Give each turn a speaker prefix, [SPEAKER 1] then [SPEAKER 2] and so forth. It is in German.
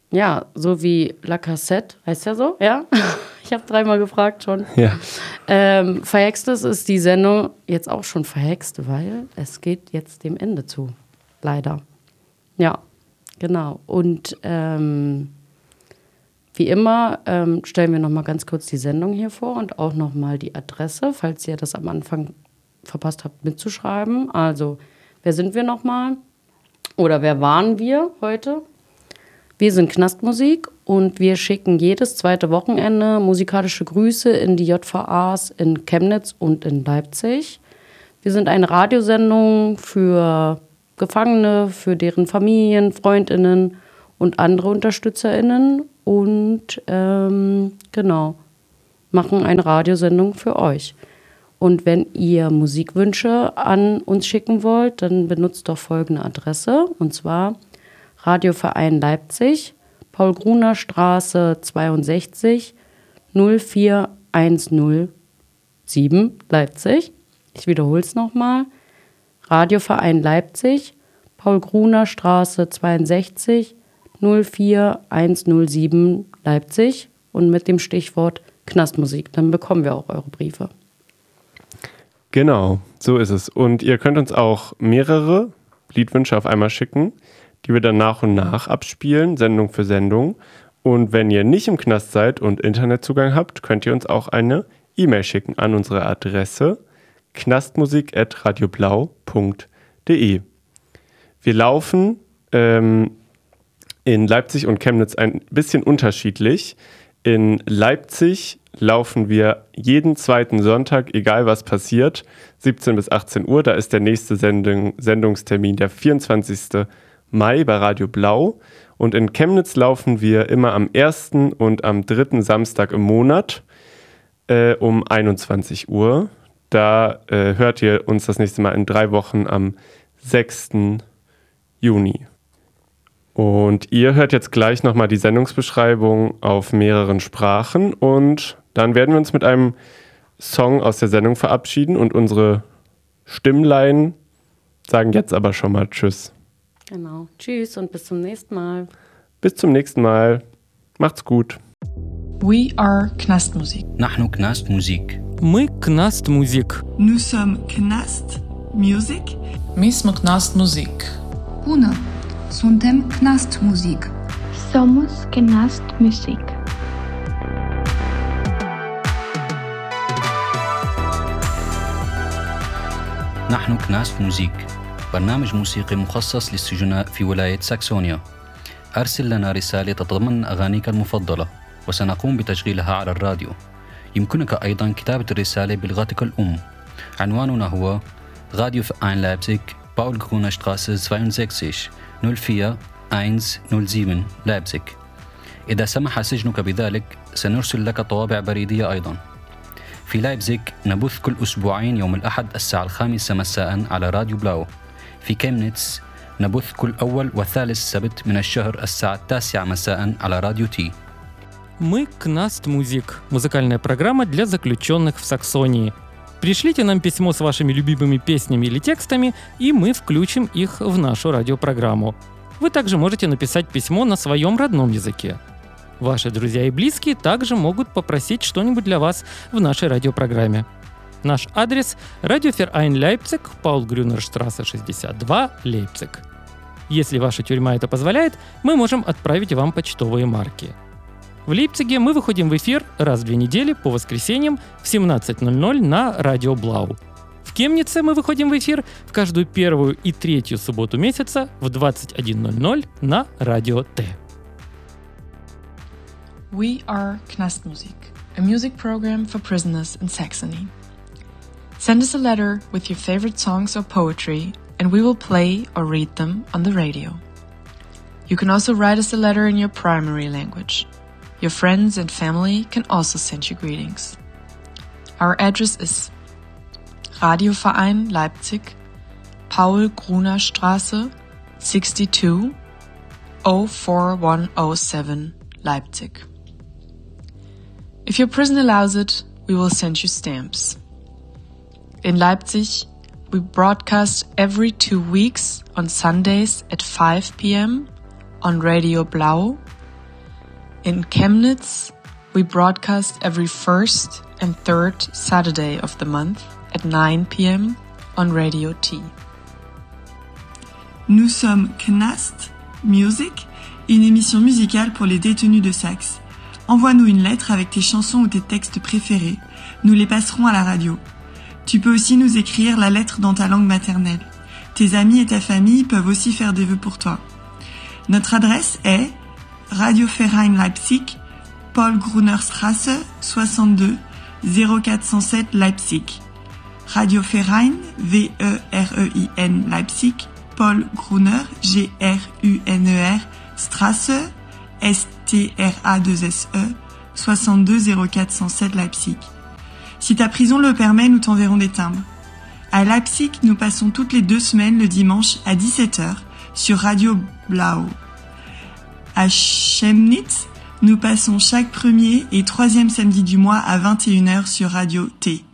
[SPEAKER 1] Ja, so wie La Cassette, heißt ja so, ja? Ich habe 3-mal gefragt schon.
[SPEAKER 2] Ja.
[SPEAKER 1] Verhextes ist die Sendung jetzt auch schon verhext, weil es geht jetzt dem Ende zu. Leider. Ja, genau. Und wie immer stellen wir nochmal ganz kurz die Sendung hier vor und auch nochmal die Adresse, falls ihr das am Anfang verpasst habt mitzuschreiben. Also, wer sind wir nochmal? Oder wer waren wir heute? Wir sind Knastmusik und wir schicken jedes zweite Wochenende musikalische Grüße in die JVAs in Chemnitz und in Leipzig. Wir sind eine Radiosendung für Gefangene, für deren Familien, FreundInnen und andere UnterstützerInnen und genau, machen eine Radiosendung für euch. Und wenn ihr Musikwünsche an uns schicken wollt, dann benutzt doch folgende Adresse, und zwar Radioverein Leipzig, Paul-Gruner-Straße 62 04107 Leipzig. Ich wiederhole es nochmal. Radioverein Leipzig, Paul-Gruner-Straße 62 04107 Leipzig und mit dem Stichwort Knastmusik. Dann bekommen wir auch eure Briefe.
[SPEAKER 2] Genau, so ist es. Und ihr könnt uns auch mehrere Liedwünsche auf einmal schicken, die wir dann nach und nach abspielen, Sendung für Sendung. Und wenn ihr nicht im Knast seid und Internetzugang habt, könnt ihr uns auch eine E-Mail schicken an unsere Adresse knastmusik@radioblau.de. Wir laufen in Leipzig und Chemnitz ein bisschen unterschiedlich. In Leipzig laufen wir jeden zweiten Sonntag, egal was passiert, 17 bis 18 Uhr. Da ist der nächste Sendungstermin der 24. Mai bei Radio Blau. Und in Chemnitz laufen wir immer am 1. und am 3. Samstag im Monat um 21 Uhr. Da hört ihr uns das nächste Mal in 3 Wochen am 6. Juni. Und ihr hört jetzt gleich nochmal die Sendungsbeschreibung auf mehreren Sprachen und dann werden wir uns mit einem Song aus der Sendung verabschieden und unsere Stimmlein sagen jetzt aber schon mal Tschüss.
[SPEAKER 1] Genau. Tschüss und bis zum nächsten Mal.
[SPEAKER 2] Bis zum nächsten Mal. Macht's gut.
[SPEAKER 3] We are Knastmusik.
[SPEAKER 4] نحن كناست موزيك.
[SPEAKER 5] Мы Knastmusik.
[SPEAKER 6] Nous sommes Knast Music.
[SPEAKER 3] My smo Knastmusik.
[SPEAKER 7] Bună! Suntem Knastmusik.
[SPEAKER 8] Somos Knast Musik.
[SPEAKER 4] نحن كناست موزيك، برنامج موسيقي مخصص للسجناء في ولاية ساكسونيا. أرسل لنا رسالة تتضمن أغانيك المفضلة وسنقوم بتشغيلها على الراديو. يمكنك أيضا كتابة الرسالة بلغتك الأم. عنواننا هو راديو فأين لايبزيغ، باول غرونا شتراسة 62 04107 لايبزيغ. إذا سمح سجنك بذلك سنرسل لك طوابع بريدية أيضا. في لايبزيغ نبث كل أسبوعين يوم الأحد الساعة 5 مساء على راديو بلاو. في كيمنيتس نبث كل أول وثالث سبت من الشهر الساعة 9 مساء على راديو تي.
[SPEAKER 5] Мы Knastmusik. Музыкальная программа для заключенных в Саксонии. Пришлите нам письмо с вашими любимыми песнями или текстами, и мы включим их в нашу радиопрограмму. Вы также можете написать письмо на своем родном языке. Ваши друзья и близкие также могут попросить что-нибудь для вас в нашей радиопрограмме. Наш адрес – Радиоverein Leipzig, Paul-Grüner-Straße 62, Лейпциг. Если ваша тюрьма это позволяет, мы можем отправить вам почтовые марки. В Лейпциге мы выходим в эфир раз в 2 недели по воскресеньям в 17:00 на Радио Блау. В Кемнице мы выходим в эфир в каждую первую и третью субботу месяца в 21:00 на Радио Т.
[SPEAKER 3] We are Knastmusik, a music program for prisoners in Saxony. Send us a letter with your favorite songs or poetry, and we will play or read them on the radio. You can also write us a letter in your primary language. Your friends and family can also send you greetings. Our address is Radioverein Leipzig, Paul-Gruner-Straße 62 04107 Leipzig. If your prison allows it, we will send you stamps. In Leipzig, we broadcast every 2 weeks on Sundays at 5 p.m. on Radio Blau In Chemnitz, we broadcast every first and third Saturday of the month at 9 p.m. on Radio T.
[SPEAKER 6] Nous sommes Knast Music, une émission musicale pour les détenus de Saxe. Envoie-nous une lettre avec tes chansons ou tes textes préférés. Nous les passerons à la radio. Tu peux aussi nous écrire la lettre dans ta langue maternelle. Tes amis et ta famille peuvent aussi faire des vœux pour toi. Notre adresse est Radioverein Leipzig, Paul Gruner Straße, 62 0407 Leipzig. Radioverein, V-E-R-E-I-N Leipzig, Paul Gruner, G-R-U-N-E-R, Straße, S-T-R-A-2-S-E, 62 0407 Leipzig. Si ta prison le permet, nous t'enverrons des timbres. À Leipzig, nous passons toutes les 2 semaines le dimanche à 17h sur Radio Blau. À Chemnitz, nous passons chaque premier et troisième samedi du mois à 21h sur Radio T.